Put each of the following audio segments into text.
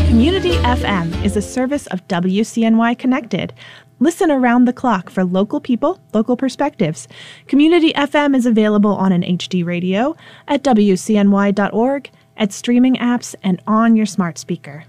Community FM is a service of WCNY Connected. Listen around the clock for local people, local perspectives. Community FM is available on an HD radio, at WCNY.org, at streaming apps, and on your smart speaker.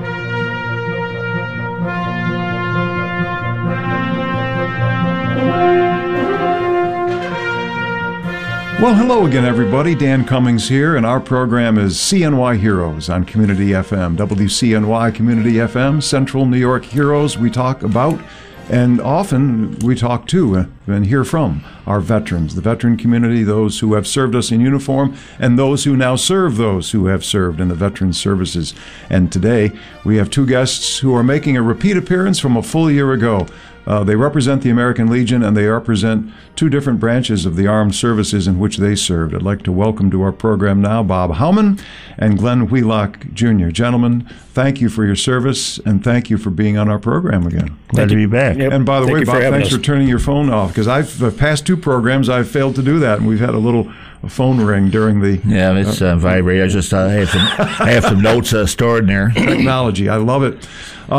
Well, hello again, everybody. Dan Cummings here, and our program is CNY Heroes on Community FM. WCNY Community FM, Central New York heroes we talk about, and often we talk to and hear from our veterans, the veteran community, those who have served us in uniform, and those who now serve those who have served in the veteran services. And today, we have two guests who are making a repeat appearance from a full year ago. They represent the American Legion, and they represent two different branches of the armed services in which they served. I'd like to welcome to our program now Bob Howman and Glenn Wheelock, Jr. Gentlemen, thank you for your service, and thank you for being on our program again. Glad to be back. Yep. And by the way, Bob, thanks for turning your phone off, because the past two programs I've failed to do that, and we've had a little phone ring during the... Yeah, it's vibrate. I have some notes stored in there. Technology, I love it.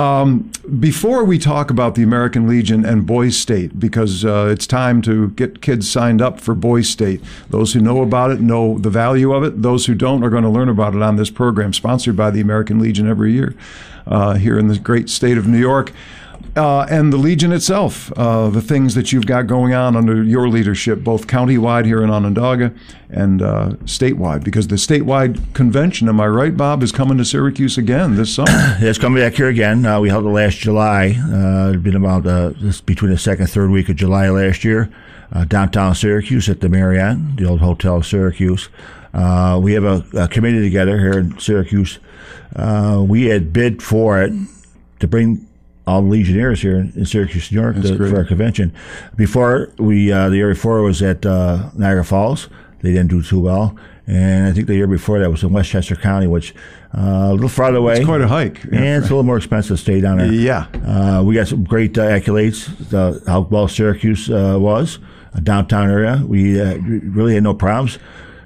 Before we talk about the American Legion and Boys State, because it's time to get kids signed up for Boys State. Those who know about it know the value of it. Those who don't are going to learn about it on this program, sponsored by the American Legion every year here in the great state of New York. And the Legion itself, the things that you've got going on under your leadership, both countywide here in Onondaga and statewide, because the statewide convention, am I right, Bob, is coming to Syracuse again this summer? It's coming back here again. We held it last July. It's been about between the second and third week of July last year, downtown Syracuse at the Marriott, the old Hotel Syracuse. We have a committee together here in Syracuse. We had bid for it to bring all the Legionnaires here in Syracuse, New York, for our convention. Before, the year before was at Niagara Falls. They didn't do too well. And I think the year before that was in Westchester County, which a little farther away. It's quite a hike. And it's a little more expensive to stay down there. Yeah. We got some great accolades, how well Syracuse was, a downtown area. We really had no problems.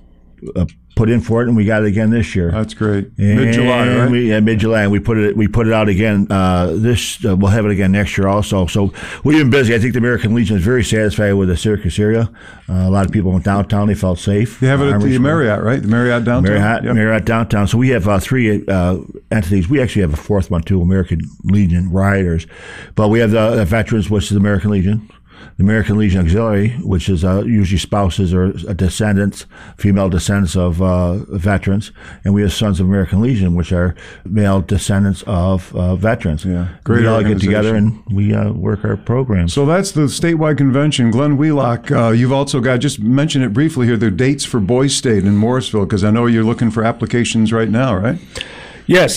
Put in for it, and we got it again this year. That's great. Mid-July, right? Mid-July, and we put it out again. We'll have it again next year also. So we've been busy. I think the American Legion is very satisfied with the Syracuse area. A lot of people went downtown; they felt safe. They have it at the Marriott, right? The Marriott downtown. Marriott downtown. So we have three entities. We actually have a fourth one too, American Legion Riders, but we have the veterans, which is the American Legion. The American Legion Auxiliary, which is usually spouses or descendants, female descendants of veterans, and we have Sons of American Legion, which are male descendants of veterans. Yeah, great. We all get together and we work our programs. So that's the statewide convention. Glenn Wheelock, you've also got, just mention it briefly here, the dates for Boys State in Morrisville, because I know you're looking for applications right now, right? Yes.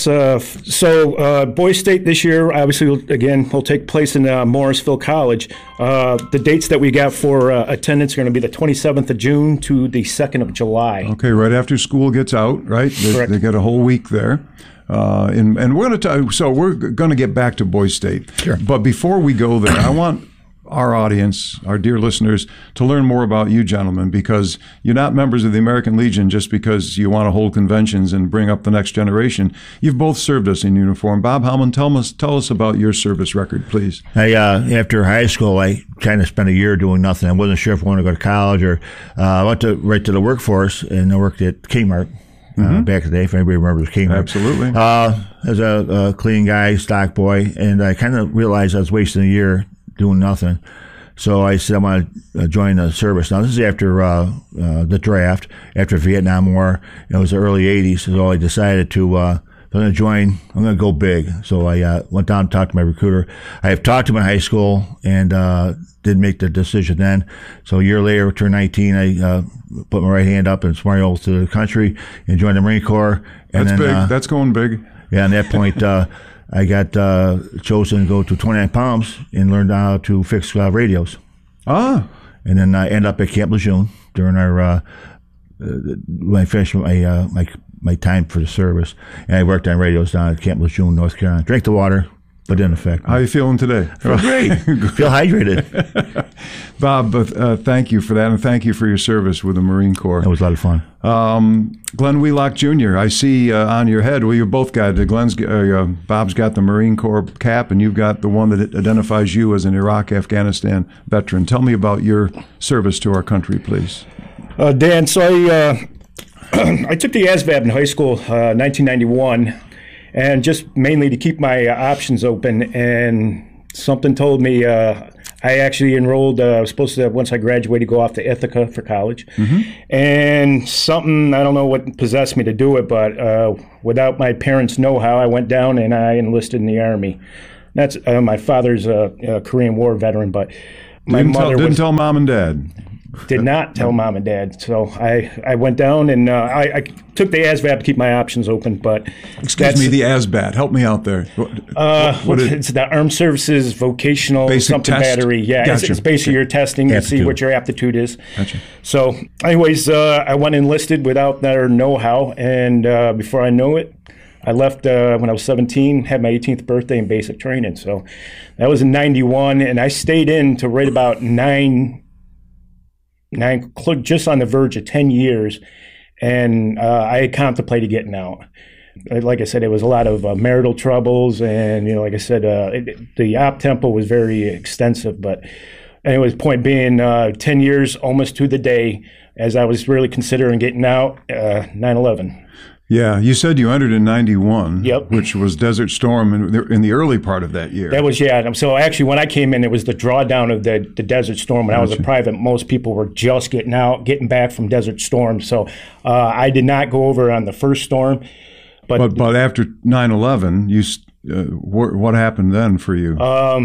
So Boys State this year, obviously, again, will take place in Morrisville College. The dates that we got for attendance are going to be the 27th of June to the 2nd of July. Okay, right after school gets out, right? Correct. They get a whole week there. And we're going to get back to Boys State. Sure. But before we go there, I want our audience, our dear listeners, to learn more about you gentlemen, because you're not members of the American Legion just because you want to hold conventions and bring up the next generation. You've both served us in uniform. Bob Howman, tell us about your service record, please. After high school, I kind of spent a year doing nothing. I wasn't sure if I wanted to go to college or I went right to the workforce, and I worked at Kmart. Back in the day, if anybody remembers Kmart. Absolutely. As a clean guy, stock boy, and I kind of realized I was wasting a year doing nothing. So I said, I want to join the service. Now, this is after the draft, after Vietnam War. It was the early 80s, so I decided to, I'm going to join, I'm going to go big. So I went down and talked to my recruiter. I have talked to him in high school and didn't make the decision then. So a year later, turned 19, I put my right hand up and swore oath to the country and joined the Marine Corps. And That's then, big. That's going big. Yeah, at that point, I got chosen to go to 29 Palms and learned how to fix radios. Ah. And then I ended up at Camp Lejeune during our when I finished my time for the service. And I worked on radios down at Camp Lejeune, North Carolina. Drank the water, but didn't affect me. How are you feeling today? Feel great. Feel hydrated. Bob, thank you for that, and thank you for your service with the Marine Corps. That was a lot of fun. Glenn Wheelock Jr., I see on your head, well, you both got Bob's got the Marine Corps cap, and you've got the one that identifies you as an Iraq-Afghanistan veteran. Tell me about your service to our country, please. Dan, so I took the ASVAB in high school, 1991, and just mainly to keep my options open, and something told me I actually enrolled, I was supposed to, once I graduated, go off to Ithaca for college. And something, I don't know what possessed me to do it, but without my parents' know-how, I went down and I enlisted in the Army. That's my father's a Korean War veteran, but my mother didn't tell mom and dad. Did not tell mom and dad. So I went down and I took the ASVAB to keep my options open. But excuse me, the ASVAB. Help me out there. It's the Armed Services Vocational Basic something test? battery. Yeah, Gotcha. it's basically your testing to see what your aptitude is. Gotcha. So, anyways, I went enlisted without their know-how, and before I know it, I left when I was 17, had my 18th birthday in basic training. So that was in 91, and I stayed in to right about just on the verge of 10 years, and I contemplated getting out. Like I said, it was a lot of marital troubles, and like I said, the op tempo was very extensive. But anyways, point being, 10 years almost to the day, as I was really considering getting out, 9/11. Yeah, you said you entered in 91, Yep. which was Desert Storm in the early part of that year. That was, yeah. So actually, when I came in, it was the drawdown of the Desert Storm. When I was a private, most people were just getting back from Desert Storm. So I did not go over on the first storm. But after 9/11, what happened then for you?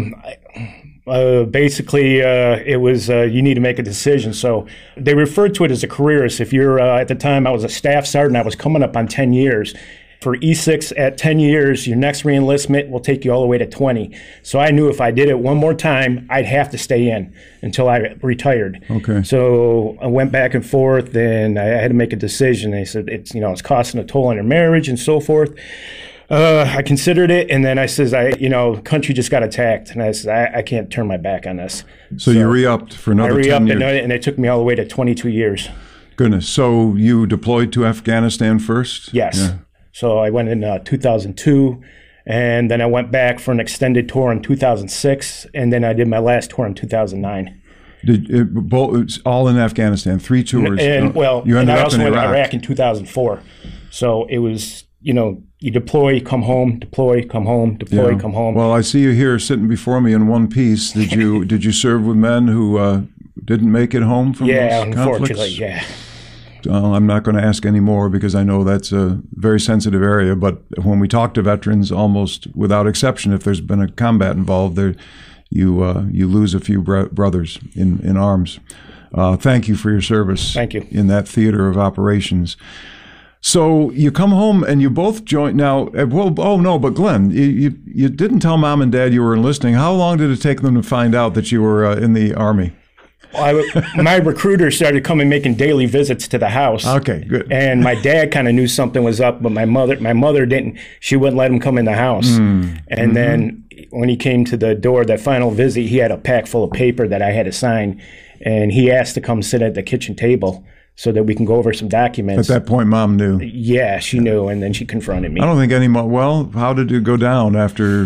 Basically, it was you need to make a decision. So they referred to it as a careerist. If you're at the time, I was a staff sergeant. I was coming up on 10 years. For E6 at 10 years, your next reenlistment will take you all the way to 20. So I knew if I did it one more time, I'd have to stay in until I retired. Okay. So I went back and forth, and I had to make a decision. They said it's costing a toll on your marriage and so forth. I considered it, and then I says, country just got attacked, and I said, I can't turn my back on this. So you re-upped for another 10 years. And it took me all the way to 22 years. Goodness. So you deployed to Afghanistan first? Yes. Yeah. So I went in 2002, and then I went back for an extended tour in 2006, and then I did my last tour in 2009. It's all in Afghanistan, 3 tours. And you ended I up also in went to Iraq. Iraq in 2004. So it was, you deploy, come home, deploy, come home, deploy, come home. Well, I see you here sitting before me in one piece. Did you serve with men who didn't make it home from those conflicts? Unfortunately, yeah. I'm not going to ask any more because I know that's a very sensitive area. But when we talk to veterans, almost without exception, if there's been a combat involved, you lose a few brothers in arms. Thank you for your service. Thank you. In that theater of operations. So you come home and you both join now. But Glenn, you didn't tell mom and dad you were enlisting. How long did it take them to find out that you were in the Army? My recruiter started making daily visits to the house. Okay, good. And my dad kind of knew something was up, but my mother didn't. She wouldn't let him come in the house. And then when he came to the door, that final visit, he had a pack full of paper that I had to sign, and he asked to come sit at the kitchen table so that we can go over some documents. At that point, mom knew. Yeah, she knew, and then she confronted me. I don't think well, how did it go down after,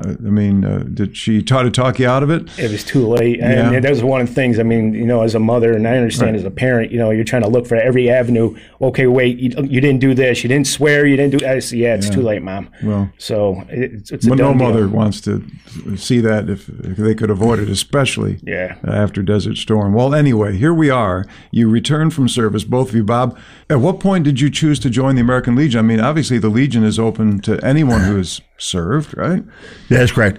did she try to talk you out of it? It was too late. And that was one of the things, as a mother, and I understand as a parent, you're trying to look for every avenue. Okay, wait, you didn't do this. You didn't swear. You didn't do that. I said, it's too late, Mom. Well, so it's a done no deal. mother wants to see that if they could avoid it, especially after Desert Storm. Well, anyway, here we are. You returned from service, both of you. Bob, at what point did you choose to join the American Legion? Obviously the Legion is open to anyone who has served, right? That's correct.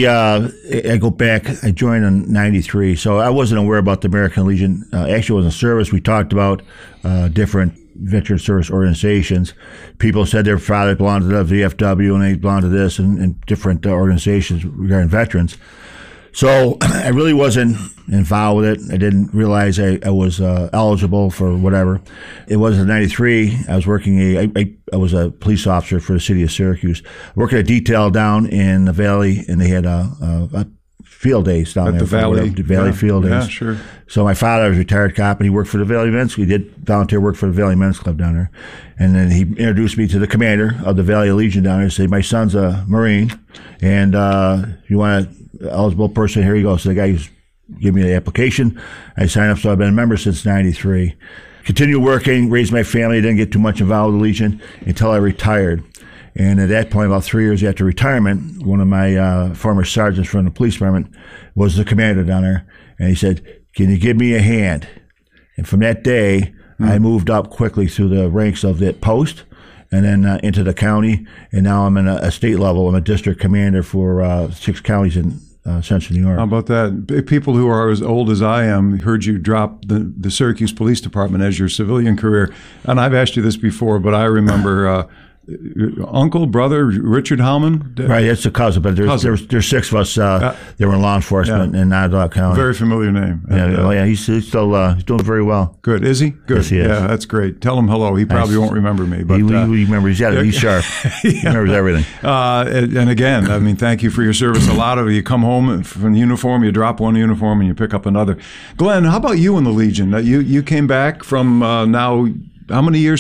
I go back, I joined in 93, so I wasn't aware about the American Legion. Actually, I was in service. We talked about different veteran service organizations. People said their father belonged to the VFW and they belonged to this and different organizations regarding veterans. So I really wasn't involved with it. I didn't realize I was eligible for whatever. It was in 93. I was working I was a police officer for the city of Syracuse, working a detail down in the valley, and they had a field days down At there. the Valley. The Valley field days. Yeah, sure. So my father was a retired cop, and he worked for the Valley Men's. We did volunteer work for the Valley Men's Club down there. And then he introduced me to the commander of the Valley Legion down there. He said, my son's a Marine, and if you want an eligible person, here you go. So the guy gave me the application. I signed up, so I've been a member since 93. Continued working, raised my family, didn't get too much involved with the Legion until I retired. And at that point, about 3 years after retirement, one of my former sergeants from the police department was the commander down there. And he said, can you give me a hand? And from that day, I moved up quickly through the ranks of that post and then into the county. And now I'm in a state level. I'm a district commander for 6 counties in Central New York. How about that? People who are as old as I am heard you drop the Syracuse Police Department as your civilian career. And I've asked you this before, but I remember uncle, brother, Richard Hallman? Right, that's a cousin, but there's 6 of us that were in law enforcement in Onondaga County. Very familiar name. Yeah, he's still he's doing very well. Good. Is he? Good. Yes, he is. Yeah, that's great. Tell him hello. He probably won't remember me. But he remembers. He's sharp. He remembers everything. And again, I mean, thank you for your service. A lot of you come home from the uniform, you drop one uniform, and you pick up another. Glenn, how about you in the Legion? You came back from now... How many years?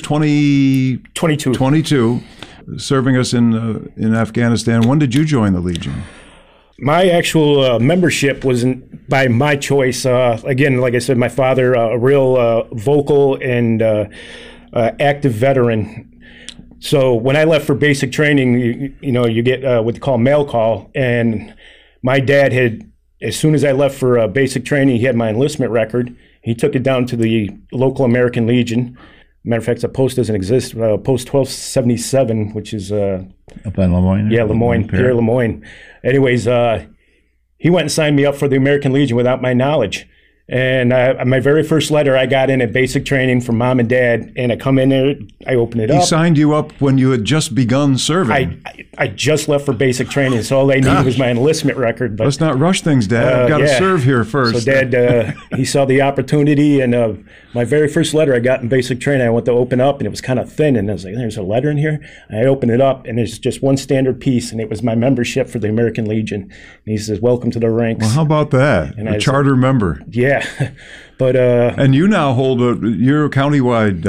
22. 22, serving us in Afghanistan. When did you join the Legion? My actual membership wasn't by my choice. Again, like I said, my father, a real vocal and active veteran. So when I left for basic training, you get what they call mail call. And my dad had, as soon as I left for basic training, he had my enlistment record. He took it down to the local American Legion. Matter of fact, the post doesn't exist. Post 1277, which is up in Lemoyne. Yeah, Lemoyne, Pierre Lemoyne. Anyways, he went and signed me up for the American Legion without my knowledge. And my very first letter I got in at basic training from Mom and Dad, and I come in there, I open it up. He signed you up when you had just begun serving. I just left for basic training, so all they needed was my enlistment record. But let's not rush things, Dad. I've got to serve here first. So Dad, he saw the opportunity, and my very first letter I got in basic training, I went to open up, and it was kind of thin, and I was like, there's a letter in here? And I opened it up, and there's just one standard piece, and it was my membership for the American Legion. And he says, welcome to the ranks. Well, how about that? And a charter member. Yeah. But and you now hold you're a countywide.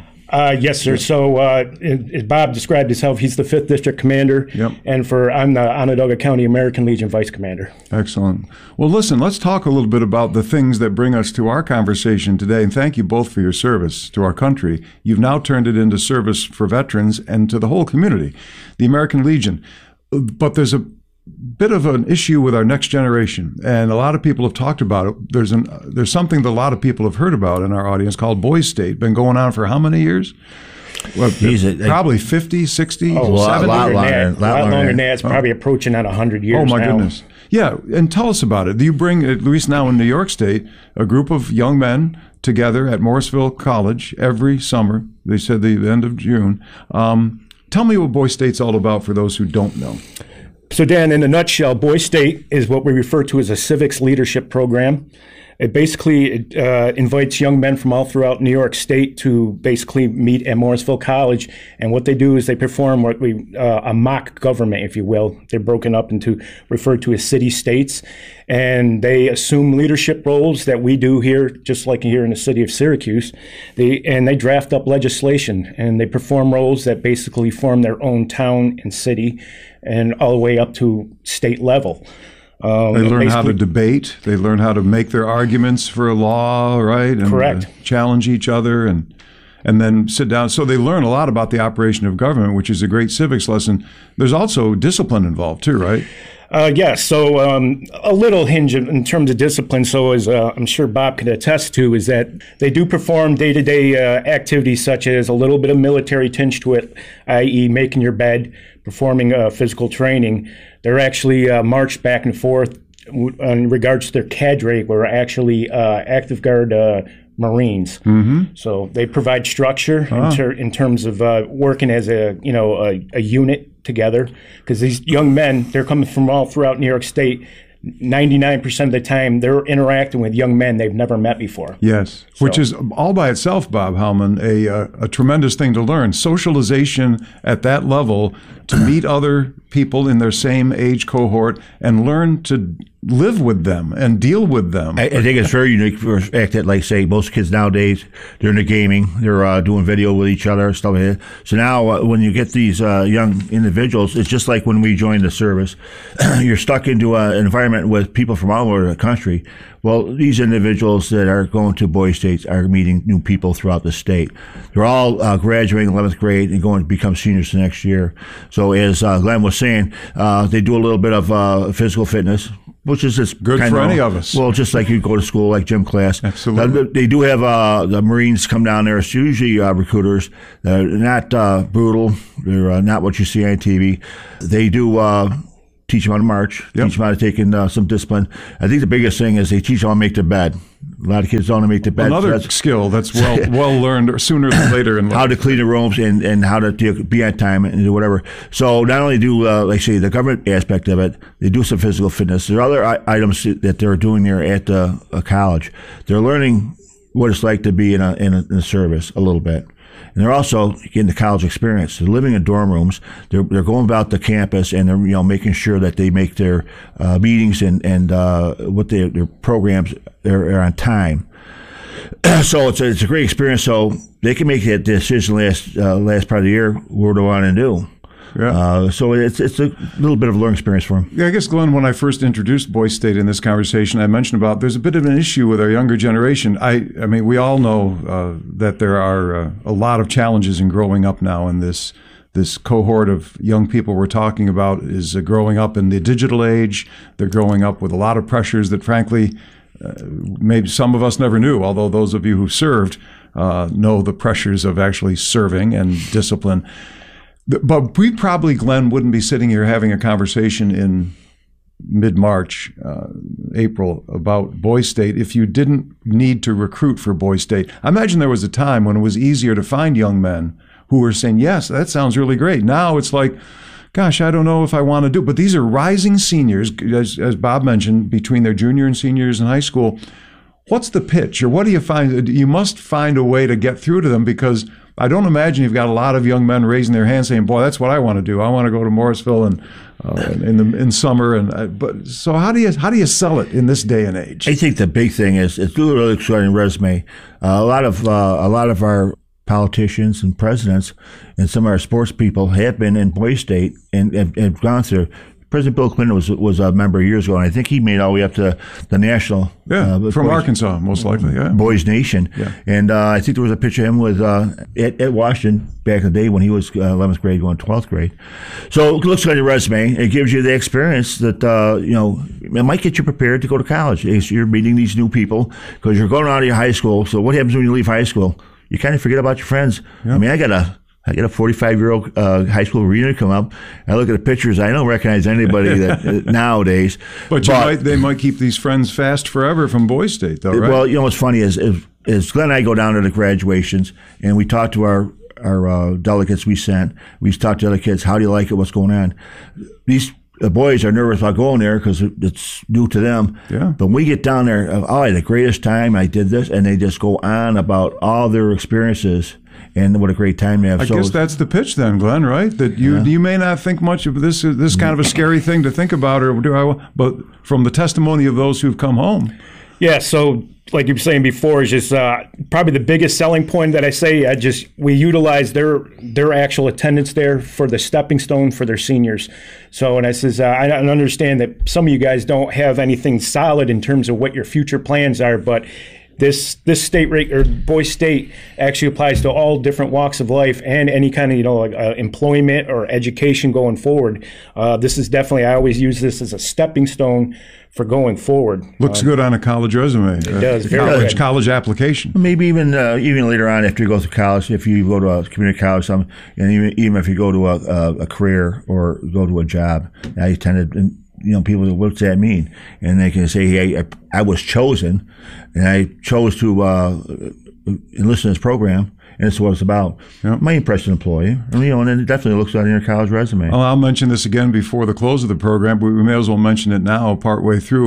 Yes, sir. So as Bob described himself, he's the 5th District Commander, and I'm the Onondaga County American Legion Vice Commander. Excellent. Well, listen, let's talk a little bit about the things that bring us to our conversation today, and thank you both for your service to our country. You've now turned it into service for veterans and to the whole community, the American Legion. But there's a bit of an issue with our next generation, and a lot of people have talked about it. There's something that a lot of people have heard about in our audience called Boys State. Been going on for how many years? Well, probably 50, 60, 70? A lot longer than that. It's probably approaching on 100 years. Oh, my now. goodness. Yeah, and tell us about it. Do you bring, at least now in New York State, a group of young men together at Morrisville College every summer? They said the end of June. Tell me what Boys State's all about for those who don't know. So, Dan, in a nutshell, Boys State is what we refer to as a civics leadership program. It basically invites young men from all throughout New York State to basically meet at Morrisville College. And what they do is they perform what a mock government, if you will. They're broken up into, referred to as city-states. And they assume leadership roles that we do here, just like here in the city of Syracuse. And they draft up legislation, and they perform roles that basically form their own town and city, and all the way up to state level. They learn how to debate. They learn how to make their arguments for a law, right? And correct. Challenge each other and then sit down. So they learn a lot about the operation of government, which is a great civics lesson. There's also discipline involved too, right? Yes. So a little hinge in terms of discipline, so as I'm sure Bob can attest to, is that they do perform day-to-day activities such as a little bit of military tinge to it, i.e. making your bed, performing physical training. They're actually marched back and forth in regards to their cadre. We're actually active guard Marines. Mm-hmm. So they provide structure in terms of working as a unit together, because these young men, they're coming from all throughout New York State. 99% of the time, they're interacting with young men they've never met before. Yes, which is all by itself, Bob Hallman, a tremendous thing to learn. Socialization at that level to meet other people in their same age cohort and learn to live with them and deal with them. I think it's very unique for the fact that, like, say, most kids nowadays, they're into gaming, they're doing video with each other, stuff like that. So now when you get these young individuals, it's just like when we joined the service. You're stuck into an environment with people from all over the country. Well, these individuals that are going to Boys State are meeting new people throughout the state. They're all graduating 11th grade and going to become seniors the next year. So as Glenn was saying, they do a little bit of physical fitness, which is just good for any of us. Well, just like you go to school, like gym class. Absolutely. They do have the Marines come down there. It's usually recruiters. They're not brutal. They're not what you see on TV. They do teach them how to march, teach them how to take in some discipline. I think the biggest thing is they teach them how to make their bed. A lot of kids don't know how to make their bed. Another skill that's well learned sooner than later in life. How to clean the rooms and how to be on time and do whatever. So not only do, like say, the government aspect of it, they do some physical fitness. There are other items that they're doing there at a college. They're learning what it's like to be in a service a little bit. And they're also getting the college experience. They're living in dorm rooms. They're going about the campus, and they're making sure that they make their meetings and what their programs are on time. So it's a great experience. So they can make that decision last part of the year what do I want to do. Yeah. So it's a little bit of a learning experience for them. Yeah, I guess, Glenn, when I first introduced Boys State in this conversation, I mentioned about there's a bit of an issue with our younger generation. I mean, we all know that there are a lot of challenges in growing up now, and this cohort of young people we're talking about is growing up in the digital age. They're growing up with a lot of pressures that, frankly, maybe some of us never knew, although those of you who served know the pressures of actually serving and discipline. But we probably, Glenn, wouldn't be sitting here having a conversation in mid-March, April, about Boys State if you didn't need to recruit for Boys State. I imagine there was a time when it was easier to find young men who were saying, yes, that sounds really great. Now it's like, gosh, I don't know if I want to do it. But these are rising seniors, as Bob mentioned, between their junior and seniors in high school. What's the pitch, or what do you find? You must find a way to get through to them, because I don't imagine you've got a lot of young men raising their hands saying, boy, that's what I want to do. I want to go to Morrisville in summer. But so how do you sell it in this day and age? I think the big thing is it's a really exciting resume. A lot of our politicians and presidents and some of our sports people have been in Boys State and have gone through. President Bill Clinton was a member years ago, and I think he made all the way up to the national. From Arkansas, most likely. Yeah, Boys Nation. Yeah. And I think there was a picture of him with at Washington back in the day when he was 11th grade going 12th grade. So it looks on your resume. It gives you the experience that it might get you prepared to go to college. You're meeting these new people because you're going out of your high school. So what happens when you leave high school? You kind of forget about your friends. Yeah. I mean, I got a 45-year-old high school reunion come up. I look at the pictures. I don't recognize anybody that nowadays. But they might keep these friends fast forever from Boys State, though, right? Well, what's funny is Glenn and I go down to the graduations, and we talk to our delegates we sent. We talk to other kids. How do you like it? What's going on? These boys are nervous about going there because it's new to them. Yeah. But when we get down there, I had the greatest time. I did this, and they just go on about all their experiences. And what a great time they have. I guess that's the pitch then, Glenn, right? That you may not think much of this kind of a scary thing to think about, but from the testimony of those who've come home. Yeah, so like you were saying before, is just probably the biggest selling point that I say. We utilize their actual attendance there for the stepping stone for their seniors. So, and I says, I understand that some of you guys don't have anything solid in terms of what your future plans are, but this state rate or Boys State actually applies to all different walks of life and any kind of employment or education going forward. This is definitely, I always use this as a stepping stone for going forward. Looks good on a college resume. It does. Very good. College application. Maybe even later on after you go through college, if you go to a community college, and even if you go to a career or go to a job, now you tend to. People, what's that mean? And they can say, hey, I was chosen, and I chose to enlist in this program, and it's what it's about. Yep. My impression employee, and it definitely looks on your college resume. Well, I'll mention this again before the close of the program, but we may as well mention it now, partway through.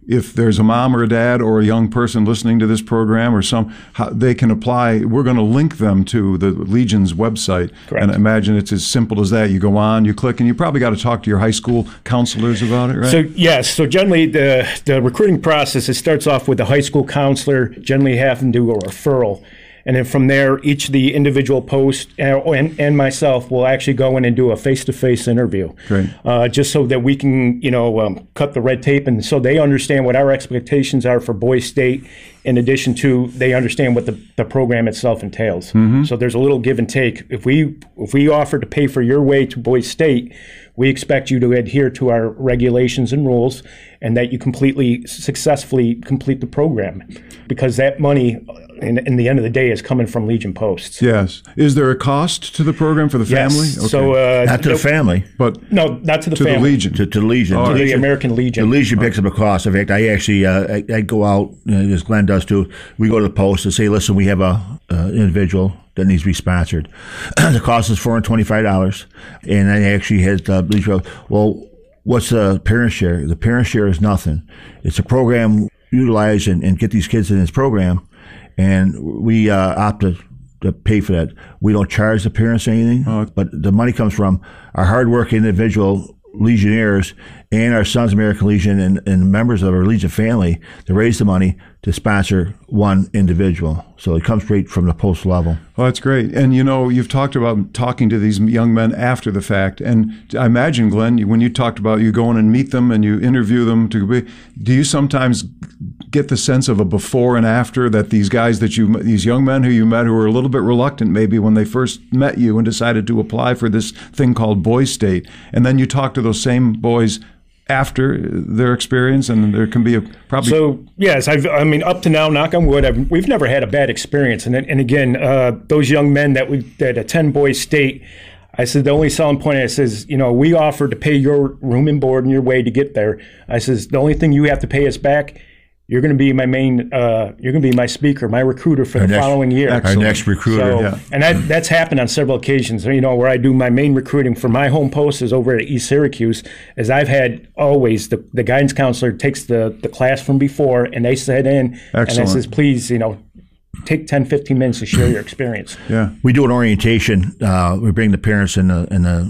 if there's a mom or a dad or a young person listening to this program or they can apply. We're going to link them to the Legion's website. Correct. And imagine it's as simple as that. You go on, you click, and you probably got to talk to your high school counselors about it, right? So yes, so generally the recruiting process, it starts off with the high school counselor, generally having to do a referral. And then from there, each of the individual posts and myself will actually go in and do a face-to-face interview. Great. Just so that we can, cut the red tape, and so they understand what our expectations are for Boys State. In addition to, they understand what the program itself entails. Mm-hmm. So there's a little give and take. If we offer to pay for your way to Boys State, we expect you to adhere to our regulations and rules, and that you successfully complete the program, because that money, in the end of the day, is coming from Legion posts. Yes. Is there a cost to the program for the family? Yes. Okay. So not to the family, but no, not to the to family. the Legion. to the Legion. Oh, To the American Legion. The Legion picks up a cost. In fact, I actually I go out, as Glenn does too. We go to the post and say, listen, we have a individual that needs to be sponsored. The cost is $425, and I actually had Legion. Well, what's the parent share? The parent share is nothing. It's a program utilize and get these kids in this program, and we opt to pay for that. We don't charge the parents anything, but the money comes from our hardworking individual Legionnaires and our Sons of American Legion and members of our Legion family to raise the money to sponsor one individual. So it comes straight from the post level. Well, that's great. And, you've talked about talking to these young men after the fact. And I imagine, Glenn, when you talked about you going and meet them and you interview them, do you sometimes get the sense of a before and after, that these guys these young men who you met who were a little bit reluctant maybe when they first met you and decided to apply for this thing called Boys State, and then you talk to those same boys after their experience, and there can be probably. So yes, up to now, knock on wood, we've never had a bad experience. And again, those young men that attend Boys State, I said the only selling point, I says, we offer to pay your room and board and your way to get there. I says the only thing you have to pay us back, you're going to be my main. You're going to be my speaker, my recruiter for the following year. Our next recruiter. So, and that's happened on several occasions. Where I do my main recruiting for my home post is over at East Syracuse. As I've had always, the guidance counselor takes the class from before, and they sit in. Excellent. And I says, please, take 10, 15 minutes to share your experience. Yeah, we do an orientation. We bring the parents and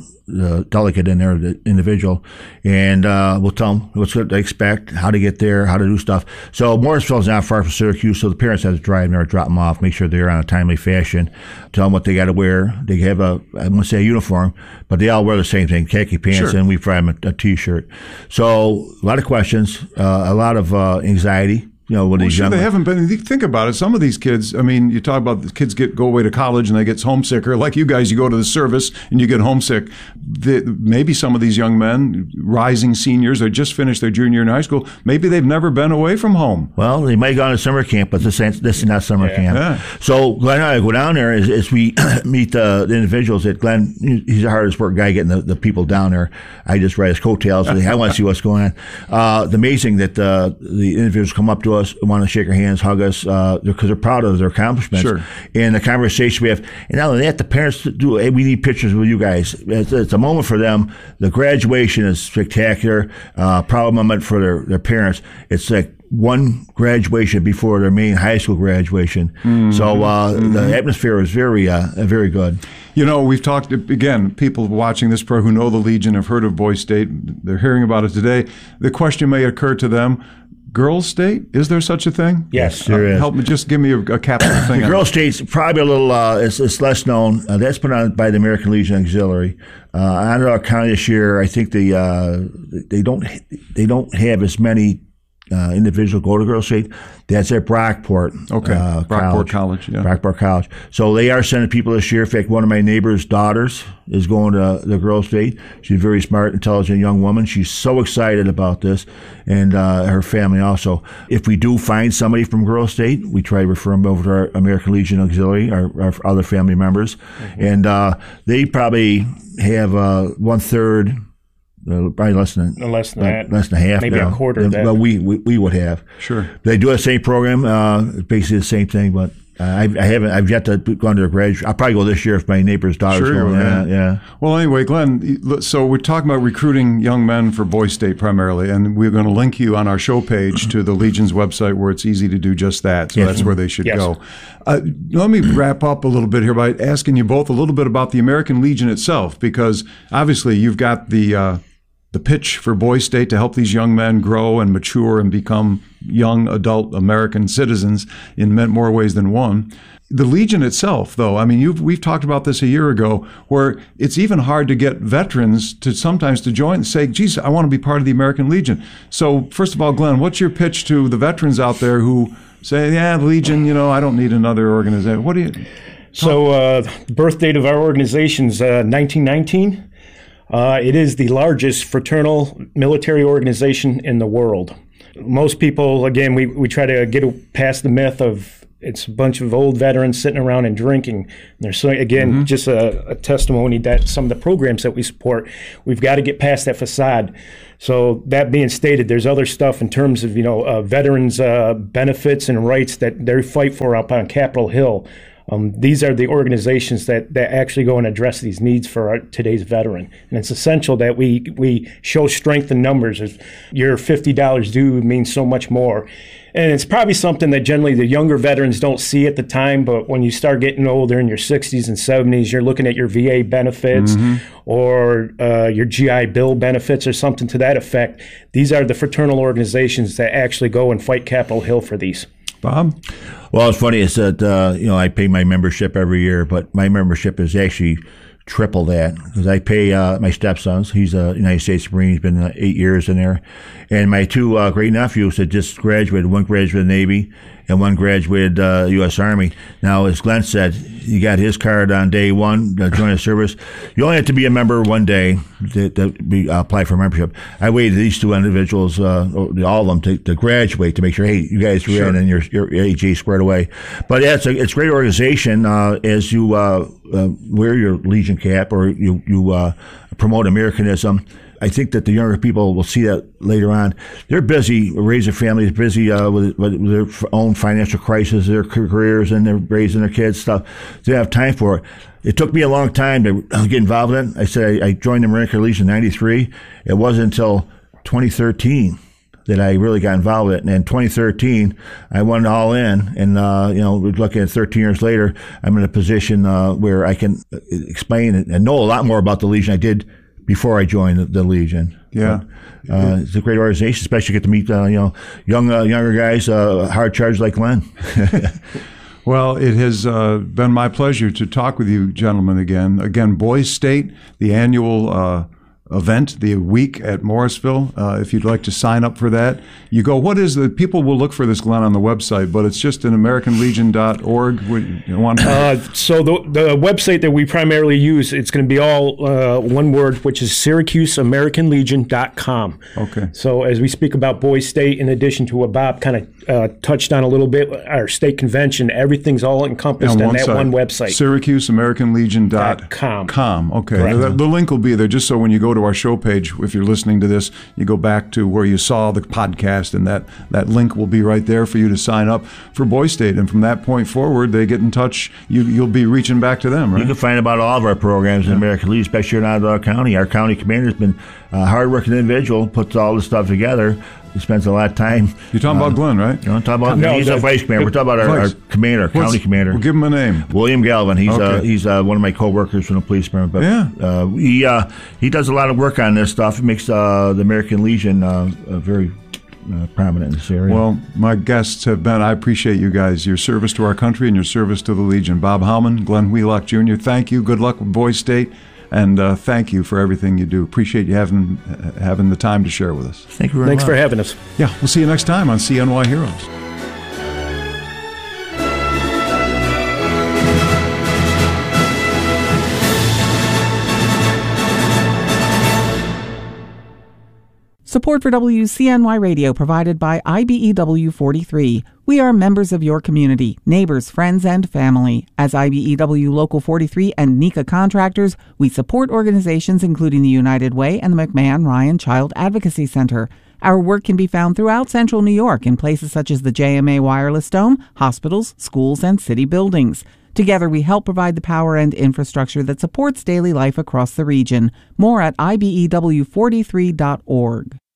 the delegate in there, the individual, and we'll tell them what to expect, how to get there, how to do stuff. So Morrisville's not far from Syracuse, so the parents have to drive there, drop them off, make sure they're on a timely fashion, tell them what they got to wear. They have I won't say a uniform, but they all wear the same thing, khaki pants, and we provide them a T-shirt. So a lot of questions, a lot of anxiety. They haven't been. Think about it. Some of these kids. You talk about the kids go away to college and they get homesick, or like you guys, you go to the service and you get homesick. Maybe some of these young men, rising seniors, they just finished their junior year in high school. Maybe they've never been away from home. Well, they might have gone to summer camp, but this is not summer camp. Yeah. So Glenn and I go down there as we meet the individuals. That Glenn, he's the hardest work guy getting the people down there. I just ride his coattails. I want to see what's going on. It's amazing that the individuals come up to us, want to shake our hands, hug us, because they're proud of their accomplishments. Sure. And the conversation we have. And not only that, the parents do, hey, we need pictures with you guys. It's a moment for them. The graduation is spectacular. Proud moment for their parents. It's like one graduation before their main high school graduation. Mm-hmm. So the atmosphere is very, very good. We've talked, again, people watching this program who know the Legion have heard of Boys State. They're hearing about it today. The question may occur to them, Girls State? Is there such a thing? Yes, there is. Help me, just give me a capsule thing. The Girls State's probably a little, it's less known. That's put on by the American Legion Auxiliary. Onondaga County this year, I think they don't have as many individual go to Girls State. That's at Brockport. Okay, Brockport College. Yeah. Brockport College. So they are sending people this year. In fact, one of my neighbor's daughters is going to the Girls State. She's a very smart, intelligent young woman. She's so excited about this, and her family also. If we do find somebody from Girls State, we try to refer them over to our American Legion Auxiliary, our other family members, and they probably have 1/3. Probably less than that. Less than half. Maybe a quarter of that. Well, we would have. Sure. They do the same program, basically the same thing, but I haven't. I've yet to go under a graduate. I'll probably go this year if my neighbor's daughter's going. Yeah. Well, anyway, Glenn, so we're talking about recruiting young men for Boys State primarily, and we're going to link you on our show page to the Legion's website where it's easy to do just that. So that's where they should go. Let me wrap up a little bit here by asking you both a little bit about the American Legion itself, because obviously you've got the pitch for Boys State to help these young men grow and mature and become young adult American citizens in more ways than one. The Legion itself, though, I mean, we've talked about this a year ago, where it's even hard to get veterans to sometimes to join and say, geez, I want to be part of the American Legion. So first of all, Glenn, what's your pitch to the veterans out there who say, yeah, the Legion, I don't need another organization? What do you... So the birth date of our organization is 1919. It is the largest fraternal military organization in the world. Most people, again, we try to get past the myth of it's a bunch of old veterans sitting around and drinking. And there's, again, just a testimony that some of the programs that we support, we've got to get past that facade. So that being stated, there's other stuff in terms of, veterans' benefits and rights that they fight for up on Capitol Hill. These are the organizations that actually go and address these needs for today's veteran. And it's essential that we show strength in numbers. If your $50 due means so much more. And it's probably something that generally the younger veterans don't see at the time, but when you start getting older in your 60s and 70s, you're looking at your VA benefits or your GI Bill benefits or something to that effect. These are the fraternal organizations that actually go and fight Capitol Hill for these. Bob? Well, it's funny is that, I pay my membership every year, but my membership is actually triple that because I pay my stepson's. He's a United States Marine. He's been 8 years in there. And my two great nephews that just graduated, one graduated the Navy and one graduated U.S. Army. Now, as Glenn said, he got his card on day one, join the service. You only have to be a member one day to apply for membership. I waited these two individuals, all of them, to graduate to make sure, hey, you guys are in and your AG squared away. But yeah, it's a great organization as you wear your Legion cap or you promote Americanism. I think that the younger people will see that later on. They're busy raising families, busy with their own financial crisis, their careers, and they're raising their kids stuff. They don't have time for it. It took me a long time to get involved in it. I said I joined the American Legion in '93. It wasn't until 2013 that I really got involved with it. And in 2013, I went all in. And, we're looking at 13 years later, I'm in a position where I can explain and know a lot more about the Legion I did before I joined the Legion. Yeah. But, it's a great organization, especially get to meet, younger guys, hard charged like Glenn. Well, it has been my pleasure to talk with you gentlemen again. Again, Boys State, the annual event, the week at Morrisville. If you'd like to sign up for that, you go, people will look for this, Glenn, on the website, but it's just an AmericanLegion.org. So the website that we primarily use, it's going to be all one word, which is SyracuseAmericanLegion.com. Okay. So as we speak about Boys State, in addition to what Bob kind of touched on a little bit, our state convention, everything's all encompassed on that one website. SyracuseAmericanLegion.com. Okay. The link will be there just so when you go to our show page, if you're listening to this, you go back to where you saw the podcast, and that link will be right there for you to sign up for Boys State. And from that point forward, they get in touch. You'll be reaching back to them, right? You can find about all of our programs in American Legion, especially in Ottawa County. Our county commander's been a hardworking individual, puts all this stuff together. He spends a lot of time. You're talking about Glenn, right? You're talking about he's a vice commander. We're talking about our commander, county commander. We'll give him a name. William Galvin. He's one of my co-workers from the police department. But he does a lot of work on this stuff. It makes the American Legion very prominent in this area. Well, my guests have been, I appreciate you guys, your service to our country and your service to the Legion. Bob Howman, Glenn Wheelock Jr., thank you. Good luck with Boys State. And thank you for everything you do. Appreciate you having the time to share with us. Thank you very much. Thanks for having us. Yeah, we'll see you next time on CNY Heroes. Support for WCNY Radio provided by IBEW 43. We are members of your community, neighbors, friends, and family. As IBEW Local 43 and NECA contractors, we support organizations including the United Way and the McMahon Ryan Child Advocacy Center. Our work can be found throughout Central New York in places such as the JMA Wireless Dome, hospitals, schools, and city buildings. Together, we help provide the power and infrastructure that supports daily life across the region. More at IBEW43.org.